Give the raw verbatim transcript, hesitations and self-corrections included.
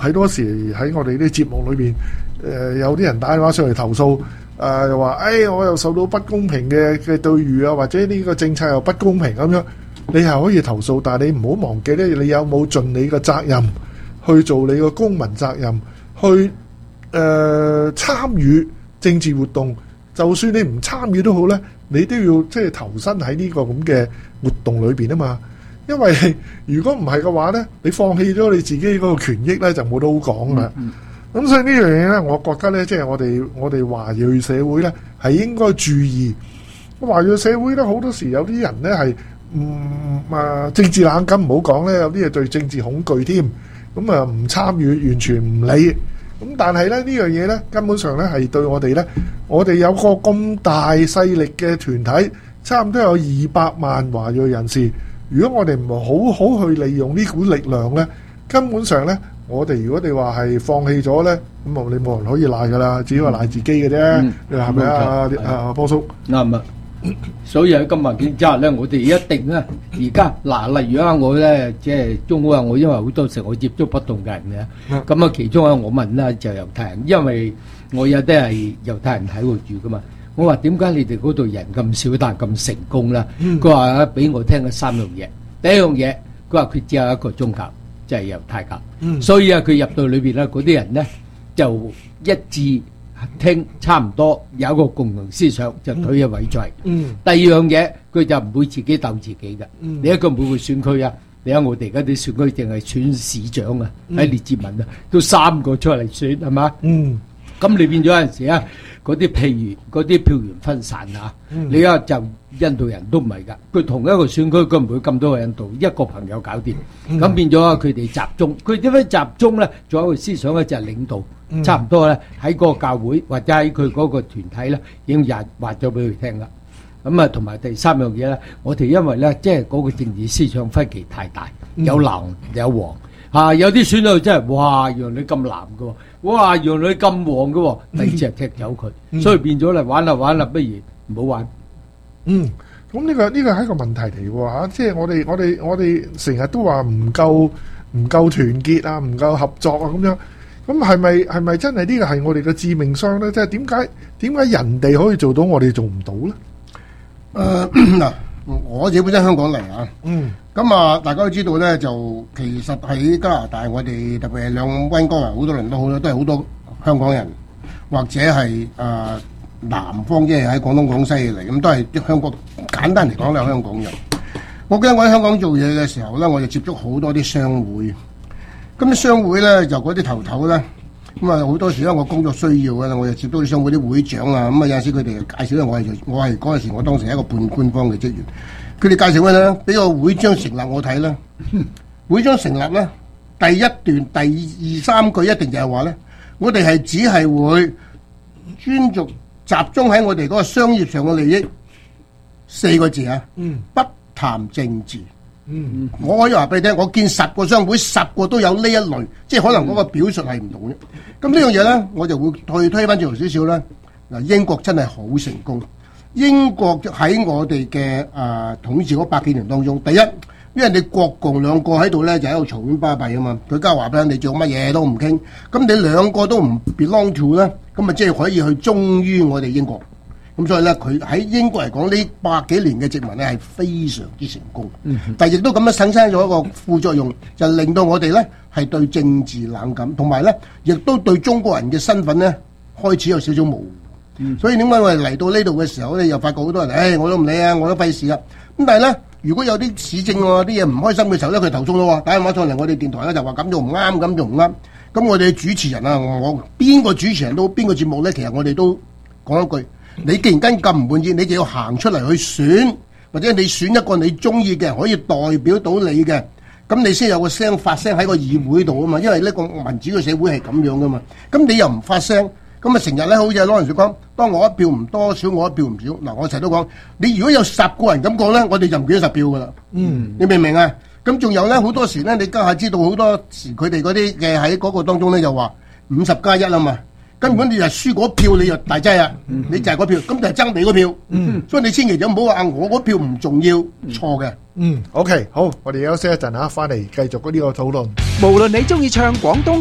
喺多時喺我哋啲節目裏邊，誒、呃、有啲人打電話上嚟投訴，誒又話，誒我又受到不公平嘅嘅對遇啊，或者呢個政策又不公平咁樣，你係可以投訴，但係你唔好忘記咧，你有冇盡你嘅責任去做你個公民責任，去誒、呃、參與政治活動，就算你唔參與都好咧，你都要即係投身喺呢個咁嘅活動裏邊啊嘛。因為如果唔係嘅話咧，你放棄咗你自己嗰個權益咧，就冇得好講啦。咁、嗯嗯、所以呢樣嘢咧，我覺得咧，即係我哋我哋華裔社會咧，係應該注意。華裔社會咧，好多時有啲人咧係唔啊政治冷感，唔好講咧，有啲嘢對政治恐懼添。咁啊唔參與，完全唔理。咁但係咧呢樣嘢咧，根本上咧係對我哋咧，我哋有個咁大勢力嘅團體，差唔多有二百萬華裔人士。如果我哋唔好好去利用呢股力量咧，根本上咧，我哋如果你話係放棄咗咧，咁啊你冇人可以賴噶啦，只可以賴自己嘅啫。嗯、你話係咪啊？啊波叔啱啊！所以喺今日之下咧，我哋一定咧，而家嗱，例如啊，我咧即係中國啊，我因為好多時我接觸不同嘅人嘅，咁啊、嗯，其中啊，我問咧就猶太人，因為我有啲係猶太人喺度住噶嘛。我話點解你哋嗰度人咁少，但係咁成功咧？佢話啊，俾我聽咗三樣嘢。第一樣嘢，佢話佢只有一個宗教，就係猶太教。嗯、所以啊，佢入到裏邊咧，嗰啲人咧就一致聽，差唔多有一個共同思想，就退一位在。嗯、第二樣嘢，佢就唔會自己鬥自己嘅。嗯、你一個每個選區啊，你睇我哋而家啲選區淨係選市長啊，喺列治文啊，都三個出嚟選係嘛？嗯，咁你變咗有陣時啊。嗰啲譬如嗰啲票源分散啊，嗯、你啊就印度人都唔係㗎，佢同一個選區佢唔會咁多個印度，一個朋友搞掂，咁、嗯、變咗佢哋集中，佢點樣集中咧？仲有一個思想咧就係領導，嗯、差唔多咧喺嗰個教會或者喺佢嗰個團體咧已經話話咗俾佢聽啦。咁啊，同埋第三樣嘢咧，我哋因為咧即係嗰個政治思想分歧太大，有藍有黃。啊！有啲選到真係，哇！讓你咁藍嘅，哇！讓你咁黃嘅，第二隻踢走佢，嗯、所以變咗嚟玩啦玩啦，不如唔好玩。嗯，咁呢、呢個呢、呢個係一個問題嚟喎嚇，即係我哋我哋我哋成日都話唔夠唔夠團結啊，唔夠合作啊咁樣。咁係咪係咪真係呢個係我哋嘅致命傷咧？即係點解點解人哋可以做到，我哋做唔到咧？ 誒嗱、呃，我自己本身香港嚟啊。嗯。咁啊，大家都知道咧，就其實喺加拿大，我哋特別係兩溫哥華好多人都好多，都係好多香港人，或者係誒、呃、南方，即係喺廣東廣西嚟，咁都係啲香港。簡單嚟講，都係香港人。我記得我喺香港做嘢嘅時候咧，我就接觸好多啲商會。咁啲商會咧，就嗰啲頭頭咧，咁啊好多時咧，我工作需要嘅，我就接觸啲商會啲會長啊，咁啊有陣時佢哋介紹咧，我係我係嗰陣時我當時係一個半官方嘅職員。佢哋介紹咩咧？俾個會章成立我睇啦。會章成立咧，第一段第二三句一定就係話咧，我哋係只係會專注集中喺我哋嗰個商業上嘅利益四個字啊。嗯，不談政治。嗯，我可以話俾你聽，我見十個商會，十個都有呢一類，即係可能嗰個表述係唔同嘅。咁呢樣嘢咧，我就會退推翻轉頭少少啦。嗱，英國真係好成功。英國喺我哋嘅誒統治嗰百幾年當中，第一，因為你國共兩個喺度咧，就喺度嘈喧巴閉啊嘛。佢家話俾你做乜嘢都唔傾，咁你兩個都唔 belong to 咧，咁啊即係可以去忠於我哋英國。咁所以咧，佢喺英國嚟講呢百幾年嘅殖民咧係非常之成功。嗯、哼但係亦都咁樣產生咗一個副作用，就令到我哋咧係對政治冷感，同埋咧亦都對中國人嘅身份咧開始有少少模糊。嗯、所以點解我哋嚟到呢度嘅時候咧，又發覺好多人，誒、哎，我都唔理啊，我都費事啊。咁但係咧，如果有啲市政啲嘢唔開心嘅時候咧，佢投訴咯，打電話上嚟我哋電台咧就話咁做唔啱，咁做唔啱。咁我哋主持人啊，我邊個主持人都邊個節目咧，其實我哋都講一句，你既然跟咁唔滿意，你就要行出嚟去選，或者你選一個你中意嘅人可以代表到你嘅，咁你先有個聲發聲喺個議會度啊嘛。因為呢個民主嘅社會係咁樣噶嘛。咁你又唔發聲？咁啊，成日咧，好似阿羅人士講，當我一票唔多少，我一票唔少。嗱，我成日都講，你如果有十個人咁講咧，我哋就唔見咗十票噶啦。嗯，你明唔明啊？咁仲有咧，好多時咧，你家下知道好多時佢哋嗰啲嘅喺嗰個當中咧，就話五十加一啊嘛。根本你就輸嗰票，你就大劑啊！嗯、你就係嗰票，咁就係爭你嗰票。嗯，所以你千祈就唔好話啊，我嗰票唔重要，錯嘅。 嗯 ，OK，好，我哋休息一陣嚇，翻嚟繼續呢個討論。 無論你中意唱廣東